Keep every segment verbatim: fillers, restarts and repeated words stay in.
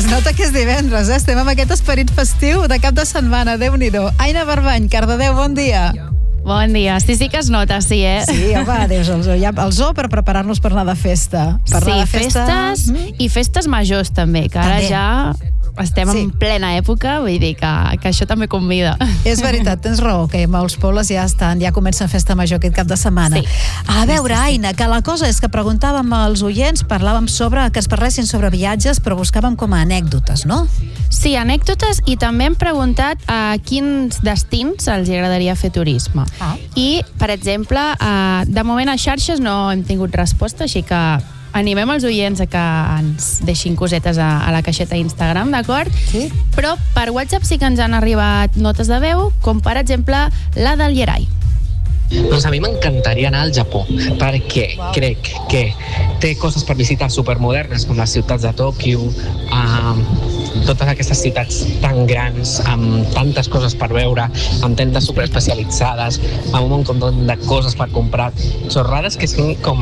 Es nota que és divendres, eh? Estem amb aquest esperit festiu de cap de setmana, Déu-n'hi-do. Aina Barbany, Cardedeu, bon dia. Bon dia. Sí, sí que es nota, sí, eh? Sí, home, Déus, el zoo, ja, el zoo per preparar-nos per anar de festa. Per sí, anar de festa... festes mm? i festes majors també, que ara també. ja estem sí. en plena època, vull dir que, que això també convida. És veritat, tens raó, que molts pobles ja estan, ja comencen festa major aquest cap de setmana. Sí. A veure, Aina, que la cosa és que preguntàvem als oients, parlàvem sobre, que es parlessin sobre viatges, però buscàvem com a anècdotes, no? Sí, anècdotes, i també hem preguntat a quins destins els agradaria fer turisme. Ah. I, per exemple, eh, de moment a xarxes no hem tingut resposta, així que animem els oients a que ens deixin cosetes a, a la caixeta Instagram, d'acord? Sí. Però per WhatsApp sí que ens han arribat notes de veu, com per exemple la del Yeray. Doncs a mi m'encantaria anar al Japó, perquè wow. crec que té coses per visitar supermodernes, com les ciutats de Tòquio, um, totes aquestes ciutats tan grans, amb tantes coses per veure, amb tendes superespecialitzades, amb un munt de coses per comprar, xorrades que són com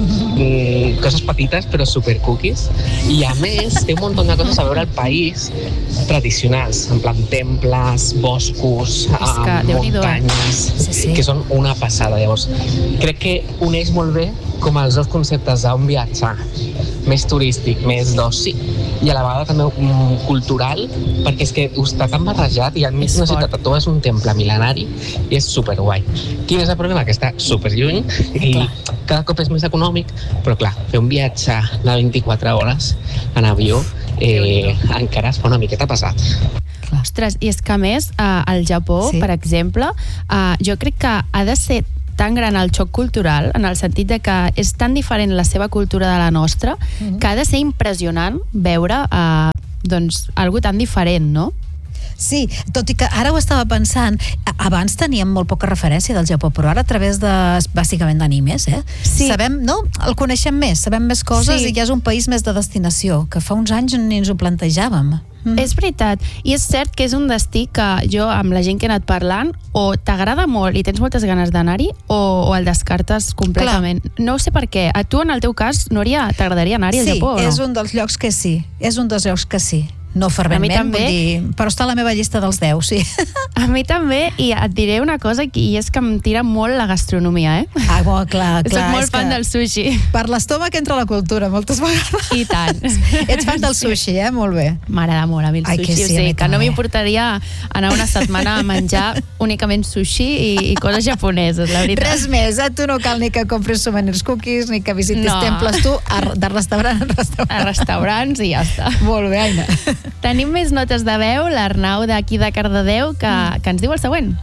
mm, coses petites però super cookies, i a més té un munt de coses a veure al país tradicionals, en plan temples, boscos, um, muntanyes, sí, sí. que són una passada. Llavors, crec que uneix molt bé com els dos conceptes d'un viatge més turístic, més d'oci, i a la vegada també um, cultural, perquè és que està tan barrejat i enmig d'una ciutat tot és un temple mil·lenari i és superguai. Quin és el problema? Que està superlluny i clar. Cada cop és més econòmic, però clar, fer un viatge de vint-i-quatre hores en avió eh, encara es fa una miqueta pesat. Ostres, i és que a més, eh, al Japó, sí. per exemple, eh, jo crec que ha de ser tan gran el xoc cultural, en el sentit de que és tan diferent la seva cultura de la nostra, mm-hmm. que ha de ser impressionant veure eh, doncs, algo tan diferent, no? Sí, tot i que ara ho estava pensant, abans teníem molt poca referència del Japó, però ara a través de, bàsicament d'animes, eh? Sí. Sabem, no? El coneixem més, sabem més coses sí. i ja és un país més de destinació, que fa uns anys ni ens ho plantejàvem. Mm. És veritat, i és cert que és un destí que jo, amb la gent que he anat parlant, o t'agrada molt i tens moltes ganes d'anar-hi, o, o el descartes completament. Clar. No sé per què. A tu, en el teu cas, Núria, t'agradaria anar-hi al sí, Japó, o no? Sí, és un dels llocs que sí. És un dels llocs que sí. No ferventment, vull dir, però està a la meva llista dels deu, sí. A mi també, i et diré una cosa, i és que em tira molt la gastronomia, eh? Ah, bo, clar, clar. Soc molt fan del sushi. Per l'estómac entra la cultura, moltes vegades. I tant. Ets fan del sushi, eh? Molt bé. M'agrada molt a mi el Ai, sushi, sí, o sigui, que no també. m'importaria anar una setmana a menjar únicament sushi i, i coses japoneses, la veritat. Res més, eh? Tu no cal ni que compris souvenirs cookies, ni que visitis no. temples, tu a, de restaurant en restaurant. A restaurants i ja està. Molt bé, Aina. Tenim més notes de veu, l'Arnau d'aquí de Cardedeu, que, que ens diu el següent.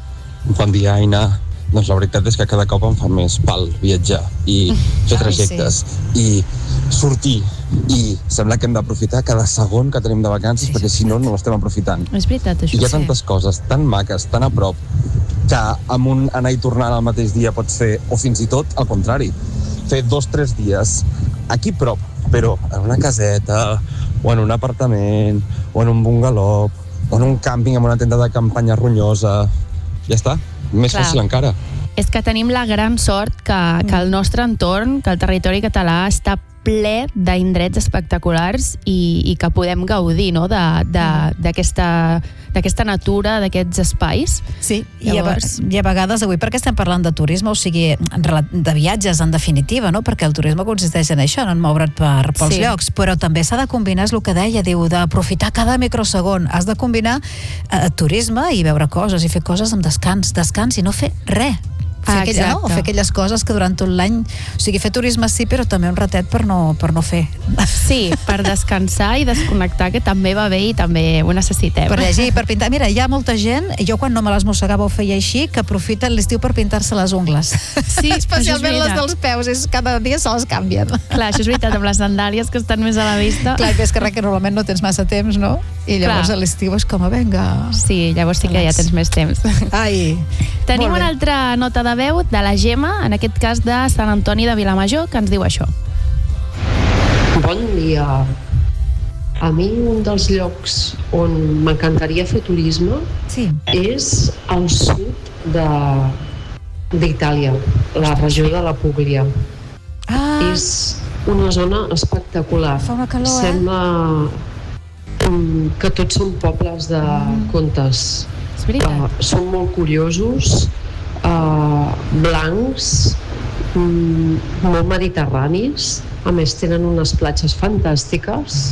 Bon dia, Aina. Doncs la veritat és que cada cop em fa més pal viatjar i fer trajectes i sortir, i sembla que hem d'aprofitar cada segon que tenim de vacances, sí, perquè si no, no l'estem aprofitant. És veritat, això. I hi ha tantes coses tan maques, tan a prop, que amb un anar i tornar al mateix dia pots fer, o fins i tot al contrari, fer dos o tres dies aquí prop, però en una caseta, o en un apartament, o en un bungalou, o en un càmping amb una tenda de campanya ronyosa. Ja està, més Clar. fàcil encara. És que tenim la gran sort que, que el nostre entorn, que el territori català està ple d'indrets espectaculars i, i que podem gaudir, no?, d'aquesta d'aquesta natura, d'aquests espais. Sí, Llavors... i, a, i a vegades avui perquè estem parlant de turisme, o sigui, de viatges en definitiva, no?, perquè el turisme consisteix en això, en moure't per, pels sí. llocs, però també s'ha de combinar, és el que deia, diu, d'aprofitar cada microsegon, has de combinar eh, turisme i veure coses, i fer coses amb descans, descans i no fer res. Fer, ah, aquella, no? fer aquelles coses que durant tot l'any, o sigui, fer turisme sí, però també un ratet per no, per no fer. Sí, per descansar i desconnectar, que també va bé i també ho necessitem. Per llegir, per pintar. Mira, hi ha molta gent, jo quan no me les mossegava ho feia així, que aprofiten l'estiu per pintar-se les ungles. Sí, especialment les dels peus, és, cada dia se les canvien. Clar, això és veritat, amb les sandàlies que estan més a la vista. Clar, és que res, que normalment no tens massa temps, no? I llavors Clar. a l'estiu és com a venga. Sí, llavors sí que ja tens més temps. Ai, Tenim una altra nota de veu de la Gemma, en aquest cas de Sant Antoni de Vilamajor, que ens diu això. Bon dia. A mi un dels llocs on m'encantaria fer turisme sí. és al sud de d'Itàlia, la regió de la Puglia. Ah. És una zona espectacular. Fa una calor, Sembla... eh? que tots són pobles de contes. És veritat. Uh, són molt curiosos, uh, blancs, um, molt mediterranis, a més tenen unes platges fantàstiques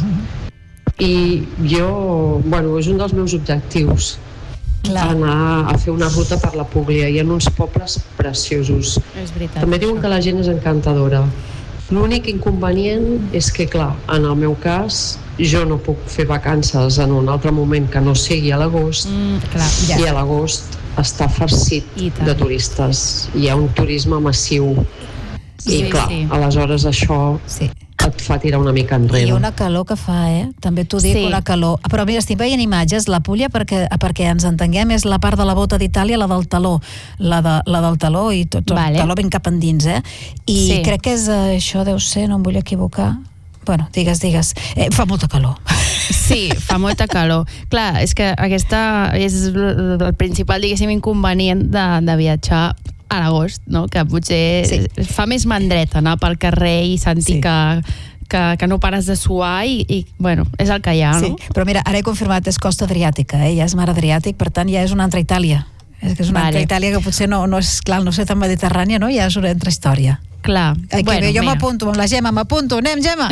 i jo, bueno, és un dels meus objectius. Clar. Anar a fer una ruta per la Puglia. Hi ha uns pobles preciosos. És veritat. També diuen que la gent és encantadora. L'únic inconvenient és que, clar, en el meu cas, jo no puc fer vacances en un altre moment que no sigui a l'agost, mm, clar, ja. I a l'agost està farcit de turistes. Hi ha un turisme massiu. Sí, I, clar, sí. aleshores això... Sí. et fa tirar una mica enrere. I una calor que fa, eh? També t'ho dic, Sí. una calor. Però mira, estic veient imatges, la Puglia, perquè, perquè ens entenguem, és la part de la bota d'Itàlia, la del taló. La, de, la del taló i tot, tot Vale. el taló ben cap endins, eh? I Sí. crec que és, eh, això deu ser, no em vull equivocar. Bueno, digues, digues. Eh, fa molta calor. Sí, fa molta calor. Clar, és que aquesta és el el principal, diguéssim, inconvenient de, de viatjar a l'agost, no? Que potser Sí. fa més mandreta anar pel carrer i sentir Sí. que, que, que no pares de suar i, i, bueno, és el que hi ha, Sí, no? però mira, ara he confirmat, és costa adriàtica, eh? Ja és mar Adriàtic, per tant ja és una altra Itàlia. És que és una Vale. altra Itàlia que potser no, no és, clar, no sé tan mediterrània, no? Ja és una altra història. Clar. Ai, bueno, que bé, jo mira. m'apunto, amb la Gemma m'apunto, anem, Gemma!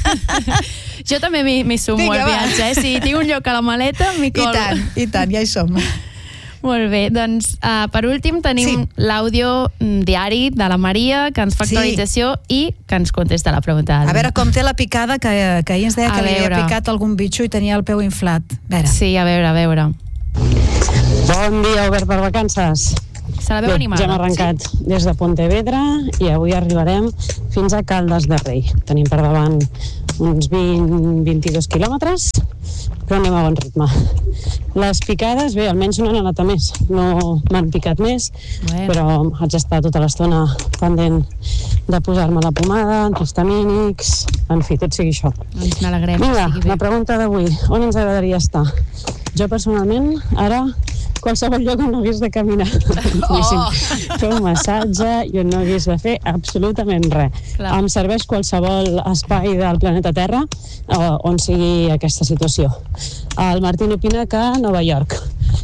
Jo també m'hi m'hi sumo Vinga, al va. viatge, eh? Si tinc un lloc a la maleta, m'hi I colo. tant, i tant, ja hi som. Molt bé, doncs uh, per últim tenim Sí. l'àudio mm, diari de la Maria, que ens fa Sí. actualització i que ens contesta la pregunta. A veure com té la picada, que, que ahir ens deia A que li havia veure. picat algun bitxo i tenia el peu inflat. A veure. Sí, a veure, a veure. Bon dia, Obert per Vacances. Se la veu Bé, animada. ja hem arrencat sí. des de Pontevedra i avui arribarem fins a Caldes de Rei. Tenim per davant uns vint a vint-i-dos quilòmetres, però anem a bon ritme. Les picades, bé, almenys no n'han anat a més. No m'han picat més, Bueno. però haig d'estar tota l'estona pendent de posar-me la pomada, antihistamínics, en fi, tot sigui això. Ens n'alegrem. Vinga, que sigui la bé. pregunta d'avui. On ens agradaria estar? Jo personalment, ara, qualsevol lloc on no hagués de caminar. Oh. Fer un massatge i on no hagués de fer absolutament res. Clar. Em serveix qualsevol espai del planeta Terra eh, on sigui aquesta situació. El Martín opina que Nova York.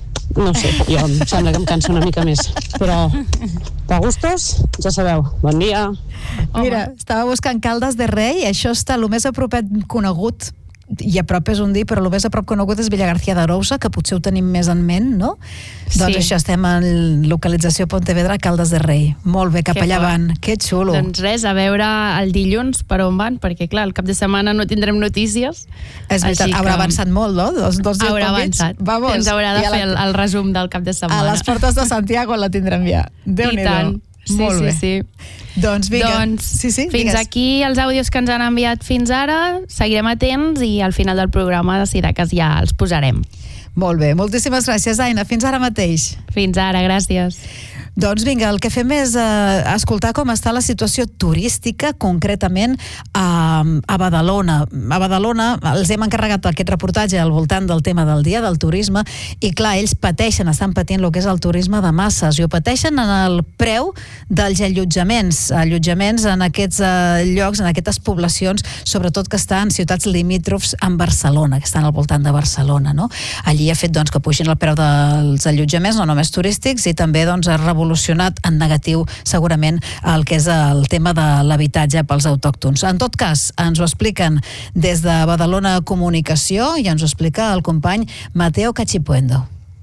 No sé, jo em sembla que em canso una mica més. Però, de gustos, ja sabeu. Bon dia. Mira, estava buscant Caldes de Rei, això està el més a propet conegut, i a prop és un dir, però el més a prop conegut és Villagarcía d'Arousa, que potser ho tenim més en ment, no? Sí. Doncs això, estem en localització Pontevedra, Caldes de Rei. Molt bé, cap Que allà fort. van. Que xulo. Doncs res, a veure el dilluns per on van, perquè clar, el cap de setmana no tindrem notícies. És veritat, així haurà que- avançat molt, no? Dos, dos dies Haurà pel mig. avançat. Vamos. Ens haurà de I a la- fer el, el resum del cap de A setmana. les portes de Santiago la tindrem ja. I Déu-n'hi-do. tant. Sí, Molt sí, bé. sí. Doncs vinga. Doncs sí, sí, fins digues. aquí els àudios que ens han enviat fins ara. Seguirem atents i al final del programa, si de cas, ja els posarem. Molt bé, moltíssimes gràcies, Aina. Fins ara mateix. Fins ara, gràcies. Doncs vinga, el que fem és eh, escoltar com està la situació turística, concretament a, a Badalona. A Badalona els hem encarregat aquest reportatge al voltant del tema del dia del turisme i clar, ells pateixen, estan patint el que és el turisme de masses i ho pateixen en el preu dels allotjaments, allotjaments en aquests eh, llocs, en aquestes poblacions, sobretot que estan en ciutats limítrofs amb Barcelona, que estan al voltant de Barcelona, no? Allí ha fet doncs, que pugin el preu dels allotjaments, no només turístics, i també doncs, ha revolucionat en negatiu segurament el que és el tema de l'habitatge pels autòctons. En tot cas, ens ho expliquen des de Badalona Comunicació i ens ho explica el company Mateo Cachipuendo.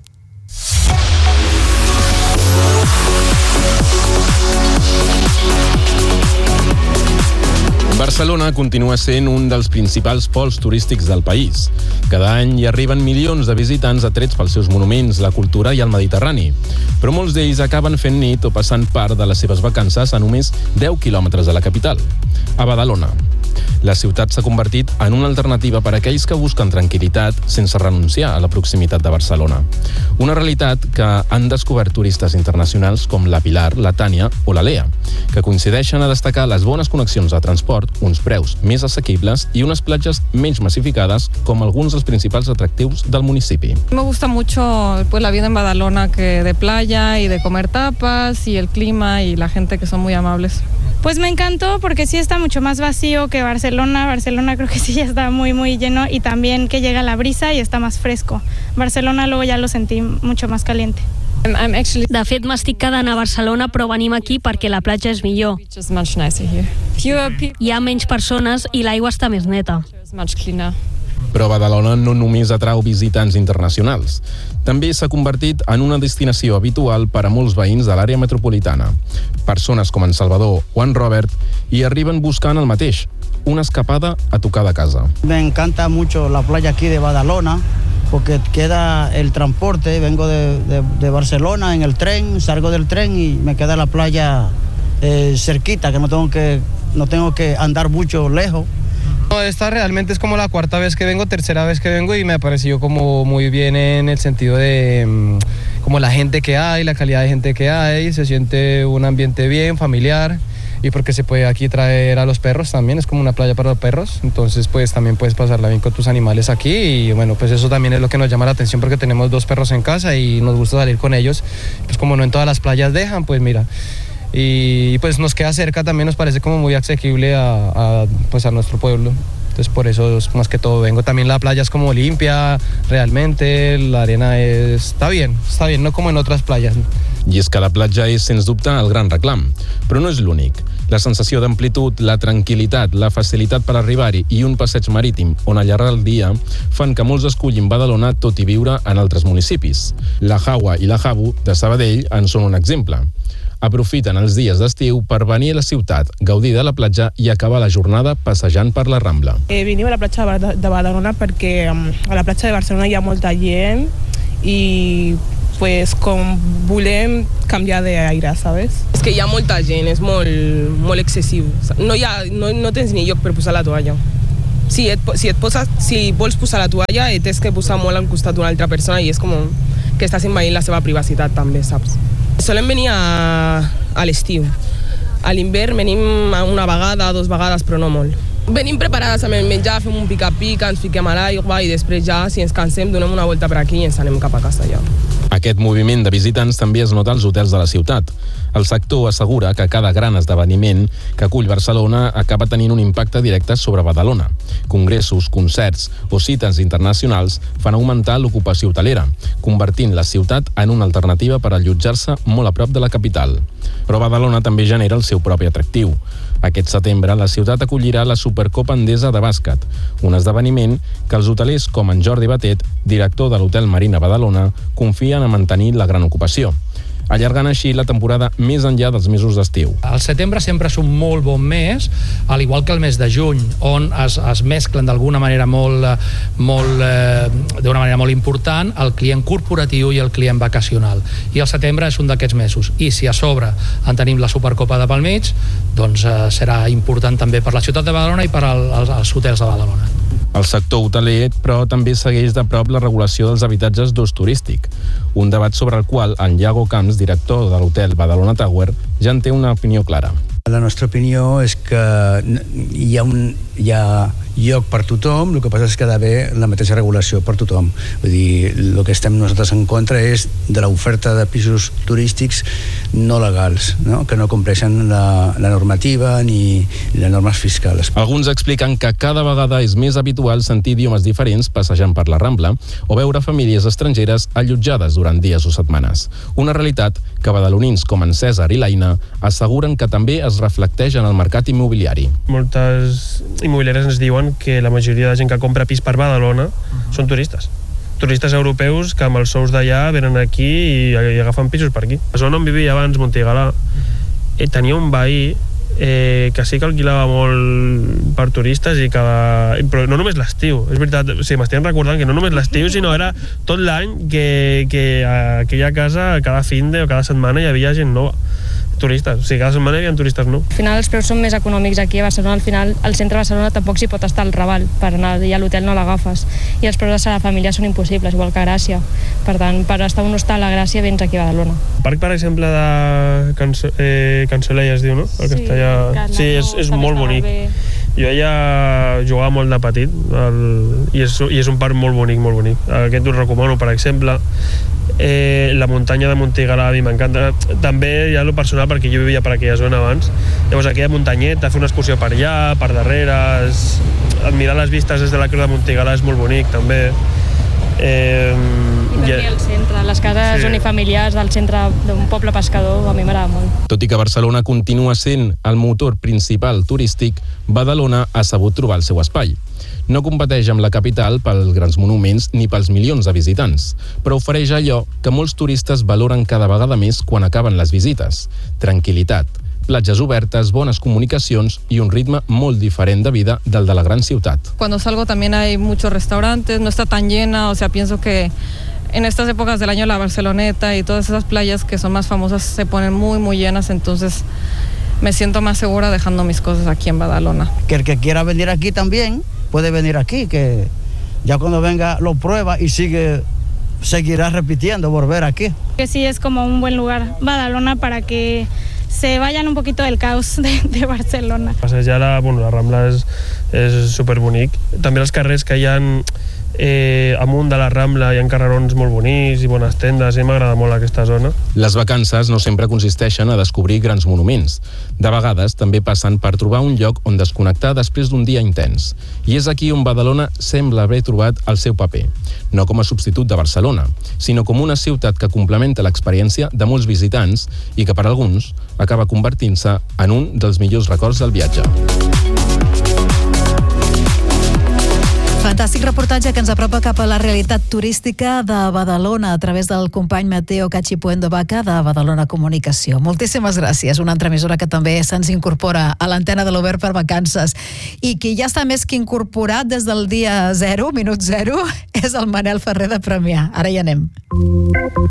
Barcelona continua sent un dels principals pols turístics del país. Cada any hi arriben milions de visitants atrets pels seus monuments, la cultura i el Mediterrani. Però molts d'ells acaben fent nit o passant part de les seves vacances a només deu quilòmetres de la capital, a Badalona. La ciutat s'ha convertit en una alternativa per a aquells que busquen tranquil·litat sense renunciar a la proximitat de Barcelona. Una realitat que han descobert turistes internacionals com la Pilar, la Tània o la Lea, que coincideixen a destacar les bones connexions de transport, uns preus més assequibles i unes platges menys massificades com alguns dels principals atractius del municipi. Me gusta mucho pues, la vida en Badalona, que de playa y de comer tapas y el clima y la gente que son muy amables. Pues me encantó porque sí está mucho más vacío que Barcelona. Barcelona creo que sí ya está muy, muy lleno y también que llega la brisa y está más fresco. Barcelona luego ya lo sentí mucho más caliente. De fet, m'estic quedant a Barcelona, però venim aquí perquè la platja és millor. Hi ha menys persones i l'aigua està més neta. Però Badalona no només atrau visitants internacionals. També s'ha convertit en una destinació habitual per a molts veïns de l'àrea metropolitana. Persones com en Salvador o en Robert hi arriben buscant el mateix, una escapada a tocar de casa. Me encanta mucho la playa aquí de Badalona, porque queda el transporte, vengo de, de, de Barcelona en el tren, salgo del tren y me queda la playa eh, cerquita, que no tengo que, no tengo que andar mucho lejos. No, esta realmente es como la cuarta vez que vengo, tercera vez que vengo y me ha parecido como muy bien en el sentido de como la gente que hay, la calidad de gente que hay, se siente un ambiente bien, familiar. Y porque se puede aquí traer a los perros también, es como una playa para los perros, entonces pues también puedes pasarla bien con tus animales aquí y bueno, pues eso también es lo que nos llama la atención porque tenemos dos perros en casa y nos gusta salir con ellos, pues como no en todas las playas dejan, pues mira, y pues nos queda cerca, también nos parece como muy asequible a, a, pues a nuestro pueblo. Entonces por eso es más que todo vengo. También la playa es como limpia, realmente, la arena es, está bien, está bien, no como en otras playas. I és que la platja és, sens dubte, el gran reclam. Però no és l'únic. La sensació d'amplitud, la tranquil·litat, la facilitat per arribar-hi i un passeig marítim on allargar el dia fan que molts escollin Badalona tot i viure en altres municipis. La Jaua i la Jabu, de Sabadell, en són un exemple. Aprofiten els dies d'estiu per venir a la ciutat, gaudir de la platja i acabar la jornada passejant per la Rambla. Eh, venim a la platja de Badalona perquè a la platja de Barcelona hi ha molta gent i pues com volem canviar d'aire, ¿sabes? És que hi ha molta gent, és molt, molt excessiu. No, hi ha, no, no tens ni lloc per posar la toalla. Si, et, si, et poses, si vols posar la toalla, et tens que posar molt al costat d'una altra persona i és com que estàs envaint la seva privacitat també, saps? Solem venir a, a l'estiu. A l'hivern venim una vegada, dues vegades, però no molt. Venim preparades amb el menjar, fem un pica-pica, ens fiquem a l'aigua i després ja, si ens cansem, donem una volta per aquí i ens anem cap a casa ja. Aquest moviment de visitants també es nota als hotels de la ciutat. El sector assegura que cada gran esdeveniment que acull Barcelona acaba tenint un impacte directe sobre Badalona. Congressos, concerts o cites internacionals fan augmentar l'ocupació hotelera, convertint la ciutat en una alternativa per allotjar-se molt a prop de la capital. Però Badalona també genera el seu propi atractiu. Aquest setembre la ciutat acollirà la Supercopa Endesa de bàsquet, un esdeveniment que els hotelers com en Jordi Batet, director de l'Hotel Marina Badalona, confien a mantenir la gran ocupació, allargant així la temporada més enllà dels mesos d'estiu. El setembre sempre és un molt bon mes, al igual que el mes de juny, on es, es mesclen d'alguna manera molt, molt, eh, d'una manera molt important el client corporatiu i el client vacacional. I el setembre és un d'aquests mesos. I si a sobre en tenim la Supercopa de pel mig, doncs eh, serà important també per la ciutat de Badalona i per al, als, als hotels de Badalona. El sector hoteler, però, també segueix de prop la regulació dels habitatges d'ús turístic, un debat sobre el qual en Iago Camps, director de l'hotel Badalona Tower, ja en té una opinió clara. La nostra opinió és que hi ha, un, hi ha lloc per tothom, el que passa és que ha d'haver la mateixa regulació per tothom. Vull dir, el que estem nosaltres en contra és de l'oferta de pisos turístics no legals, no? Que no compleixen la, la normativa ni les normes fiscals. Alguns expliquen que cada vegada és més habitual sentir idiomes diferents passejant per la Rambla o veure famílies estrangeres allotjades durant dies o setmanes. Una realitat que badalonins com en Cèsar i l'Aina asseguren que també es reflecteix en el mercat immobiliari. Moltes immobiliàries ens diuen que la majoria de gent que compra pis per Badalona uh-huh. són turistes. Turistes europeus que amb els sous d'allà venen aquí i, i agafen pisos per aquí. A zona on vivia abans, Montigalà, eh, tenia un veí eh, que sí que alquilava molt per turistes i cada... però no només l'estiu, és veritat, o sigui, m'estic recordant que no només l'estiu, sinó era tot l'any que, que a aquella casa cada fin de o cada setmana hi havia gent nova, turistes, o sigui, cada setmana hi havia turistes nous. Al final els preus són més econòmics aquí a Barcelona, al final al centre de Barcelona tampoc s'hi pot estar al Raval, per anar i a l'hotel no l'agafes, i els preus de la família són impossibles, igual que a Gràcia, per tant, per estar un hostal a Gràcia vens aquí a Badalona. El parc, per exemple, de Canso, eh, Cansolella es diu, no? El sí, castellà... sí, és, és molt bonic. Bé. Jo ja jugava molt de petit el, i, és, i és un parc molt bonic, molt bonic. Aquest us recomano, per exemple. Eh, la muntanya de Montigalà a mi m'encanta. També hi ha lo personal perquè jo vivia per aquella zona abans. Llavors aquella muntanyeta, fer una excursió per allà, per darrere, és, admirar les vistes des de la Creu de Montigalà és molt bonic també. Eh, I també al centre, les cases sí. unifamiliars del centre d'un poble pescador, a mi m'agrada molt. Tot i que Barcelona continua sent el motor principal turístic, Badalona ha sabut trobar el seu espai. No competeix amb la capital pels grans monuments ni pels milions de visitants, però ofereix allò que molts turistes valoren cada vegada més quan acaben les visites: tranquil·litat, platges obertes, bones comunicacions y un ritmo molt diferent de vida del de la gran ciutat. Cuando salgo también hay muchos restaurantes, no está tan llena, o sea, pienso que en estas épocas del año la Barceloneta y todas esas playas que son más famosas se ponen muy, muy llenas, entonces me siento más segura dejando mis cosas aquí en Badalona. Que el que quiera venir aquí también puede venir aquí, que ya cuando venga lo prueba y sigue, seguirá repitiendo, volver aquí. Que sí es como un buen lugar, Badalona, para que se vayan un poquito del caos de, de Barcelona. Passejar la, bueno, la Rambla és, és superbonic. També els carrers que hi ha eh, amunt de la Rambla hi ha carrerons molt bonics i bones tendes, i m'agrada molt aquesta zona. Les vacances no sempre consisteixen a descobrir grans monuments. De vegades també passen per trobar un lloc on desconnectar després d'un dia intens. I és aquí on Badalona sembla haver trobat el seu paper. No com a substitut de Barcelona, sinó com una ciutat que complementa l'experiència de molts visitants i que per alguns acaba convertint-se en un dels millors records del viatge. Fantàstic reportatge que ens apropa cap a la realitat turística de Badalona a través del company Mateo Cachipuendo Vaca de Badalona Comunicació. Moltíssimes gràcies. Una altra emissora que també se'ns incorpora a l'antena de l'Obert per Vacances i qui ja està més que incorporat des del dia zero, minut zero, és el Manel Ferrer de Premià. Ara hi anem.